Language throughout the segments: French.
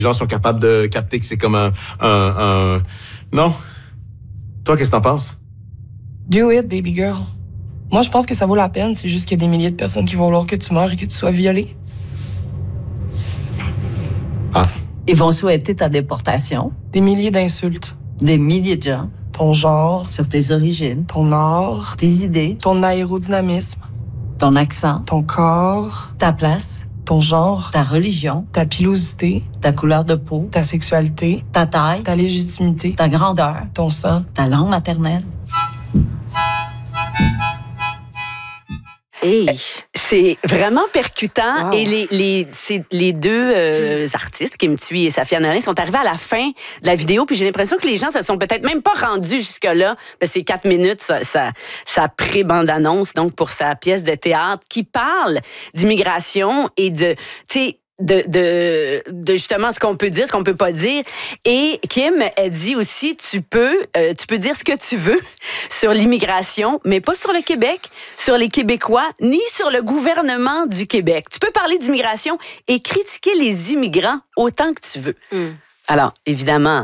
gens sont capables de capter que c'est comme un... Non? Toi, qu'est-ce que t'en penses? Do it, baby girl. Moi, je pense que ça vaut la peine. C'est juste qu'il y a des milliers de personnes qui vont vouloir que tu meurs et que tu sois violée. Ah. Ils vont souhaiter ta déportation. Des milliers d'insultes. Des milliers de gens. Ton genre. Sur tes origines. Ton art. Tes idées. Ton aérodynamisme. Ton accent. Ton corps. Ta place. Ton genre. Ta religion. Ta pilosité. Ta couleur de peau. Ta sexualité. Ta taille. Ta légitimité. Ta grandeur. Ton sang. Ta langue maternelle. Hey, c'est vraiment percutant. Wow. Et les deux artistes, Kim Thuy et Safia Nolin, sont arrivés à la fin de la vidéo. Puis j'ai l'impression que les gens se sont peut-être même pas rendus jusque-là. Parce que c'est 4 minutes, sa pré-bande-annonce, donc pour sa pièce de théâtre, qui parle d'immigration et de, tu sais, de justement ce qu'on peut dire, ce qu'on peut pas dire. Et Kim, elle dit aussi, tu peux dire ce que tu veux sur l'immigration, mais pas sur le Québec, sur les Québécois, ni sur le gouvernement du Québec. Tu peux parler d'immigration et critiquer les immigrants autant que tu veux. Alors, évidemment,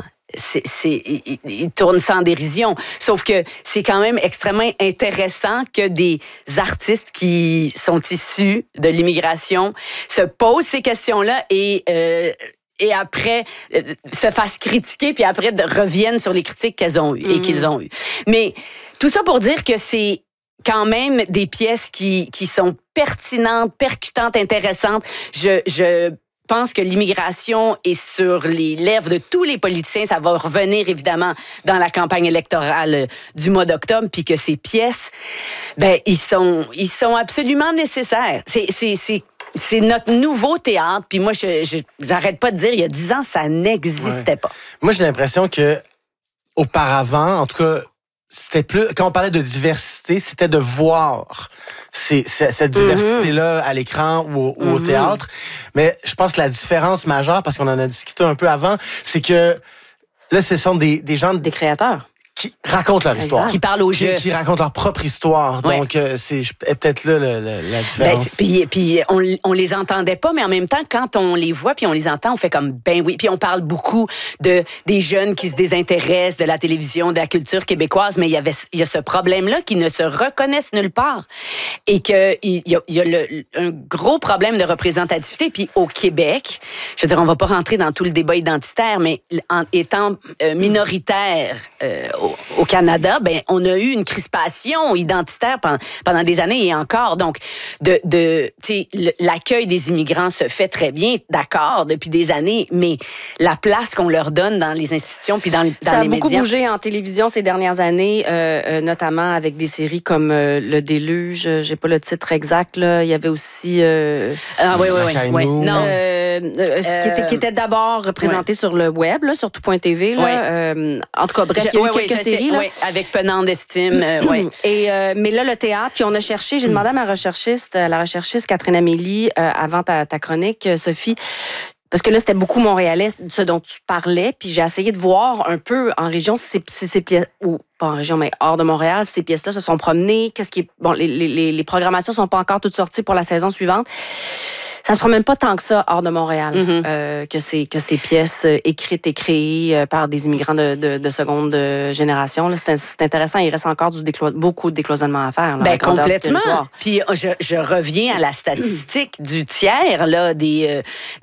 il tourne sans dérision. Sauf que c'est quand même extrêmement intéressant que des artistes qui sont issus de l'immigration se posent ces questions-là et après se fassent critiquer, puis après reviennent sur les critiques qu'elles ont eues et qu'ils ont eues. Mais tout ça pour dire que c'est quand même des pièces qui sont pertinentes, percutantes, intéressantes. Je pense que l'immigration est sur les lèvres de tous les politiciens. Ça va revenir, évidemment, dans la campagne électorale du mois d'octobre, puis que ces pièces, ben, ils sont absolument nécessaires. C'est notre nouveau théâtre. Puis moi, j'arrête pas de dire, il y a 10 ans, ça n'existait pas. Moi, j'ai l'impression que auparavant, en tout cas, c'était plus... Quand on parlait de diversité, c'était de voir cette diversité-là à l'écran ou au théâtre. Mais je pense que la différence majeure, parce qu'on en a discuté un peu avant, c'est que là, ce sont des gens... Des créateurs. Qui racontent leur histoire. Qui parlent au jeu. Qui racontent leur propre histoire. Ouais. Donc, c'est peut-être là la différence. Puis on les entendait pas, mais en même temps, quand on les voit puis on les entend, on fait comme, ben oui. Puis on parle beaucoup des jeunes qui se désintéressent de la télévision, de la culture québécoise, mais il y a ce problème-là qui ne se reconnaissent nulle part. Et qu'il y a un gros problème de représentativité. Puis au Québec, je veux dire, on va pas rentrer dans tout le débat identitaire, mais en étant minoritaire au Canada, ben on a eu une crispation identitaire pendant des années et encore. Donc, l'accueil des immigrants se fait très bien, d'accord, depuis des années, mais la place qu'on leur donne dans les institutions puis dans les médias... Ça a beaucoup bougé en télévision ces dernières années, notamment avec des séries comme Le Déluge, j'ai pas le titre exact, là. Il y avait aussi... oui. Non. Qui était d'abord représenté sur le web, là, sur tout.tv. Là. En tout cas, bref, il y a eu quelques séries. Là. Oui, avec Penant d'estime. Mais là, le théâtre, puis on a cherché, j'ai demandé à la recherchiste Catherine Amélie, avant ta chronique, Sophie, parce que là, c'était beaucoup montréalais, ce dont tu parlais, puis j'ai essayé de voir un peu en région si ces pièces, ou pas en région, mais hors de Montréal, si ces pièces-là se sont promenées, les programmations sont pas encore toutes sorties pour la saison suivante. Ça se promène pas tant que ça hors de Montréal, que ces pièces écrites et créées par des immigrants de seconde génération. Là, c'est intéressant. Il reste encore beaucoup de décloisonnement à faire. Là, complètement. Puis je reviens à la statistique du tiers là, des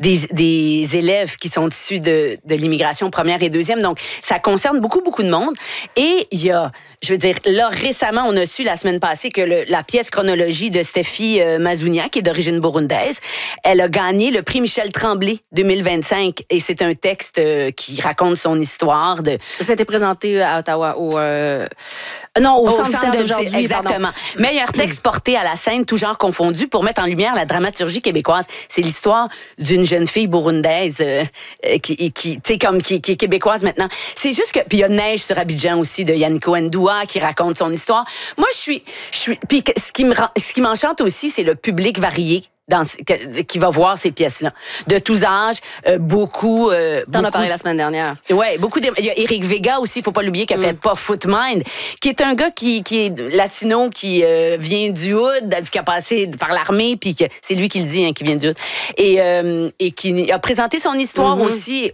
élèves qui sont issus de l'immigration première et deuxième. Donc, ça concerne beaucoup de monde. Et il y a... Je veux dire, là, récemment, on a su la semaine passée que la pièce Chronologie de Steffi Mazounia, qui est d'origine burundaise, elle a gagné le prix Michel Tremblay 2025. Et c'est un texte qui raconte son histoire. Ça a été présenté à Ottawa au centre d'aujourd'hui. Exactement. Meilleur texte porté à la scène, tout genre confondu, pour mettre en lumière la dramaturgie québécoise. C'est l'histoire d'une jeune fille burundaise qui est québécoise maintenant. C'est juste que... Puis il y a Neige sur Abidjan aussi, de Yannick Ndoua, qui raconte son histoire. Moi, je suis... Puis ce qui m'enchante aussi, c'est le public varié qui va voir ces pièces-là. De tous âges, beaucoup... T'en as parlé la semaine dernière. Ouais, il y a Eric Vega aussi, faut pas l'oublier, qui a fait Pas Foot Mind, qui est un gars qui est latino, qui vient du hood, qui a passé par l'armée, puis c'est lui qui le dit, hein, qui vient du hood, et qui a présenté son histoire aussi